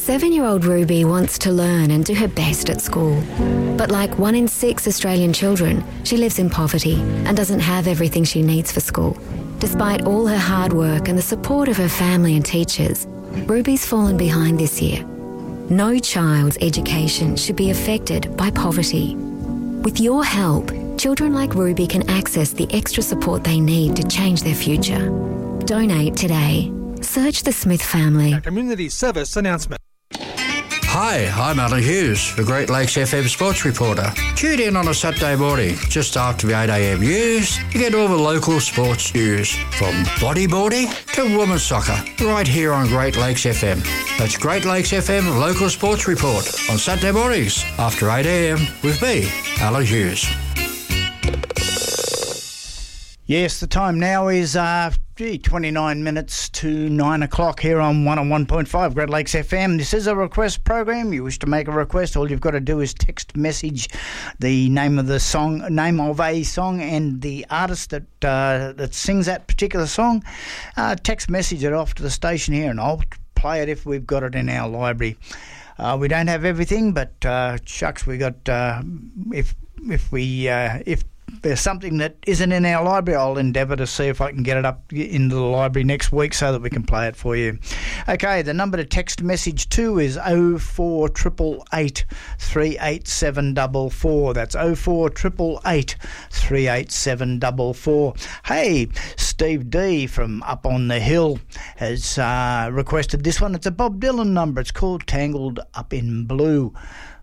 7-year-old Ruby wants to learn and do her best at school. But like 1 in 6 Australian children, she lives in poverty and doesn't have everything she needs for school. Despite all her hard work and the support of her family and teachers, Ruby's fallen behind this year. No child's education should be affected by poverty. With your help, children like Ruby can access the extra support they need to change their future. Donate today. Search the Smith family. A community service announcement. Hi, I'm Alan Hughes, the Great Lakes FM sports reporter. Tune in on a Saturday morning, just after the 8am news, to get all the local sports news, from bodyboarding to women's soccer, right here on Great Lakes FM. That's Great Lakes FM Local Sports Report on Saturday mornings after 8am with me, Alan Hughes. Yes, the time now is 29 minutes to 9 o'clock here on 101.5 Great Lakes FM. This is a request program. You wish to make a request, all you've got to do is text message the name of a song and the artist that sings that particular song. Text message it off to the station here and I'll play it if we've got it in our library. We don't have everything, but shucks, we got if there's something that isn't in our library, I'll endeavour to see if I can get it up into the library next week so that we can play it for you. Okay, the number to text message to is 04888 38744. That's 04888 38744. Hey, Steve D from Up on the Hill has requested this one. It's a Bob Dylan number. It's called Tangled Up in Blue.